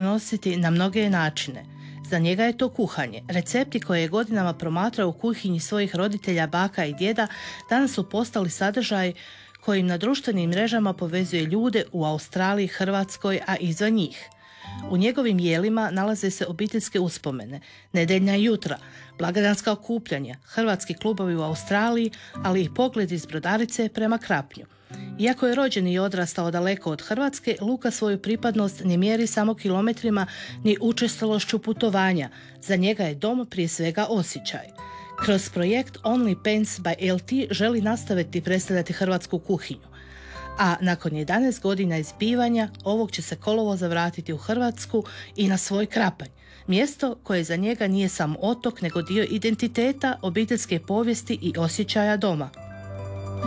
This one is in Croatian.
prenositi na mnoge načine. Za njega je to kuhanje. Recepti koje je godinama promatrao u kuhinji svojih roditelja, baka i djeda danas su postali sadržaj kojim na društvenim mrežama povezuje ljude u Australiji, Hrvatskoj, a izvan njih. U njegovim jelima nalaze se obiteljske uspomene, nedeljna jutra, blagdanska okupljanja, hrvatski klubovi u Australiji, ali i pogled iz Brodarice prema Krapnju. Iako je rođen i odrastao daleko od Hrvatske, Luka svoju pripadnost ne mjeri samo kilometrima ni učestalošću putovanja. Za njega je dom prije svega osjećaj. Kroz projekt Only Pens by LT želi nastaviti predstavljati hrvatsku kuhinju. A nakon 11 godina izbivanja, ovog će se kolovoza vratiti u Hrvatsku i na svoj Krapanj. Mjesto koje za njega nije samo otok, nego dio identiteta, obiteljske povijesti i osjećaja doma.